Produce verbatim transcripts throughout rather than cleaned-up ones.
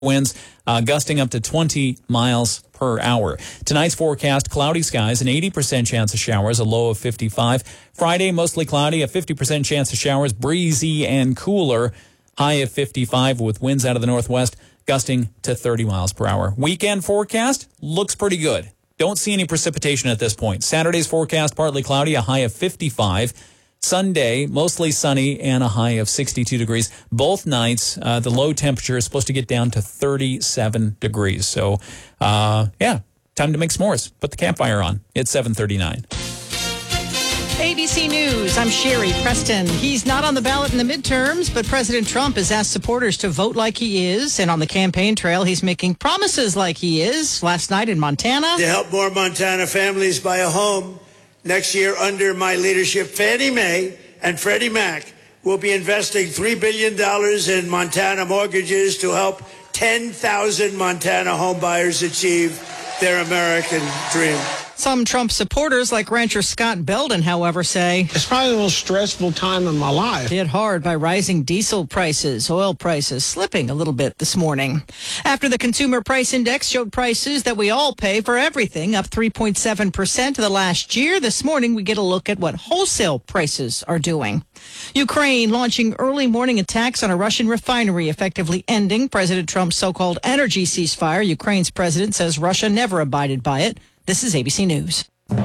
winds uh, gusting up to twenty miles per hour. Tonight's forecast, cloudy skies, an eighty percent chance of showers, a low of fifty-five. Friday, mostly cloudy, a fifty percent chance of showers, breezy and cooler, high of fifty-five with winds out of the northwest gusting to thirty miles per hour. Weekend forecast looks pretty good. Don't see any precipitation at this point. Saturday's forecast, partly cloudy, a high of fifty-five. Sunday, mostly sunny and a high of sixty-two degrees. Both nights, uh, the low temperature is supposed to get down to thirty-seven degrees. So, uh, yeah, time to make s'mores. Put the campfire on. It's seven thirty-nine. A B C News, I'm Sherry Preston. He's not on the ballot in the midterms, but President Trump has asked supporters to vote like he is. And on the campaign trail, he's making promises like he is. Last night in Montana. To help more Montana families buy a home next year under my leadership, Fannie Mae and Freddie Mac will be investing three billion dollars in Montana mortgages to help ten thousand Montana homebuyers achieve their American dream. Some Trump supporters, like rancher Scott Belden, however, say it's probably the most stressful time in my life. Hit hard by rising diesel prices, oil prices slipping a little bit this morning. After the Consumer Price Index showed prices that we all pay for everything up three point seven percent to the last year, this morning we get a look at what wholesale prices are doing. Ukraine launching early morning attacks on a Russian refinery, effectively ending President Trump's so-called energy ceasefire. Ukraine's president says Russia never abided by it. This is A B C News.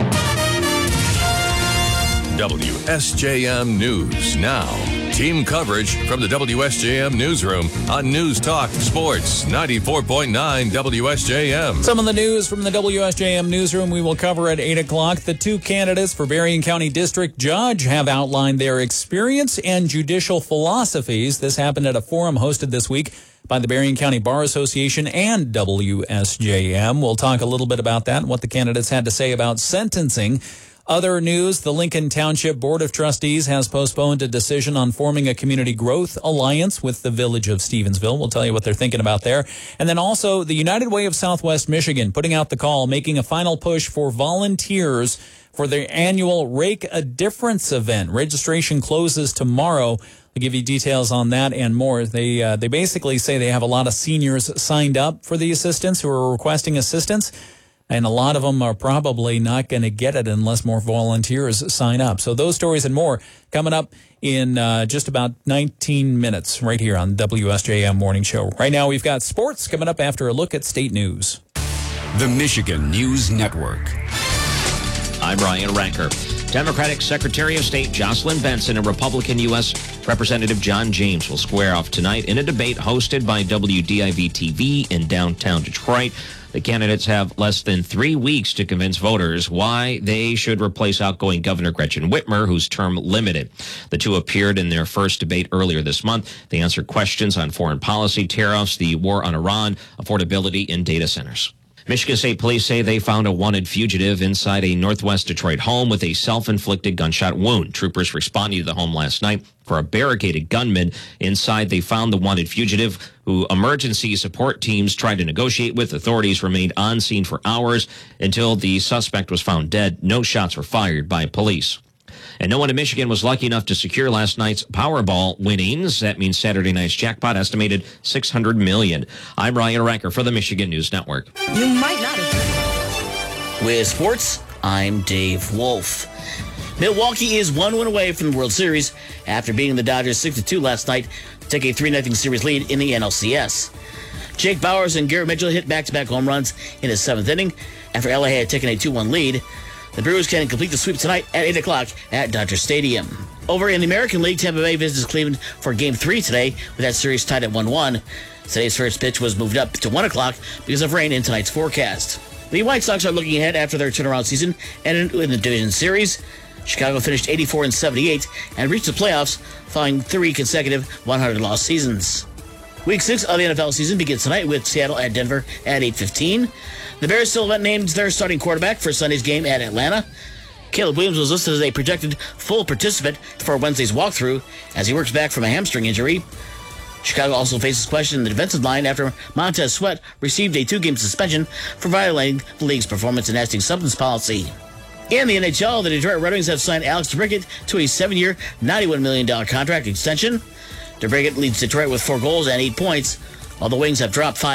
W S J M News Now. Team coverage from the W S J M Newsroom on News Talk Sports ninety-four point nine W S J M. Some of the news from the W S J M Newsroom we will cover at eight o'clock. The two candidates for Berrien County District Judge have outlined their experience and judicial philosophies. This happened at a forum hosted this week by the Berrien County Bar Association and W S J M. We'll talk a little bit about that and what the candidates had to say about sentencing. Other news, the Lincoln Township Board of Trustees has postponed a decision on forming a community growth alliance with the village of Stevensville. We'll tell you what they're thinking about there. And then also the United Way of Southwest Michigan putting out the call, making a final push for volunteers for their annual Rake a Difference event. Registration closes tomorrow. I'll give you details on that and more. They uh, they basically say they have a lot of seniors signed up for the assistance who are requesting assistance, and a lot of them are probably not going to get it unless more volunteers sign up. So those stories and more coming up in uh, just about nineteen minutes right here on W S J M Morning Show. Right now we've got sports coming up after a look at state news. The Michigan News Network. I'm Ryan Ranker. Democratic Secretary of State Jocelyn Benson and Republican U S Representative John James will square off tonight in a debate hosted by W D I V T V in downtown Detroit. The candidates have less than three weeks to convince voters why they should replace outgoing Governor Gretchen Whitmer, whose term limited. The two appeared in their first debate earlier this month. They answered questions on foreign policy, tariffs, the war on Iran, affordability, and data centers. Michigan State Police say they found a wanted fugitive inside a northwest Detroit home with a self-inflicted gunshot wound. Troopers responding to the home last night for a barricaded gunman. Inside, they found the wanted fugitive, who emergency support teams tried to negotiate with. Authorities remained on scene for hours until the suspect was found dead. No shots were fired by police. And no one in Michigan was lucky enough to secure last night's Powerball winnings. That means Saturday night's jackpot estimated six hundred million dollars. I'm Ryan Ranker for the Michigan News Network. You might not have. With sports, I'm Dave Wolf. Milwaukee is one win away from the World Series after beating the Dodgers six to two last night to take a three nothing series lead in the N L C S. Jake Bauers and Garrett Mitchell hit back-to-back home runs in the seventh inning after L A had taken a two one lead. The Brewers can complete the sweep tonight at eight o'clock at Dodger Stadium. Over in the American League, Tampa Bay visits Cleveland for Game three today, with that series tied at one one. Today's first pitch was moved up to one o'clock because of rain in tonight's forecast. The White Sox are looking ahead after their turnaround season and in the division series. Chicago finished eighty-four and seventy-eight and reached the playoffs following three consecutive one hundred loss seasons. Week six of the N F L season begins tonight with Seattle at Denver at eight fifteen. The Bears still haven't named their starting quarterback for Sunday's game at Atlanta. Caleb Williams was listed as a projected full participant for Wednesday's walkthrough as he works back from a hamstring injury. Chicago also faces question in the defensive line after Montez Sweat received a two-game suspension for violating the league's performance enhancing substance policy. In the N H L, the Detroit Red Wings have signed Alex DeBrincat to a seven-year, ninety-one million dollars contract extension. DeBrincat leads Detroit with four goals and eight points. while the Wings have dropped five.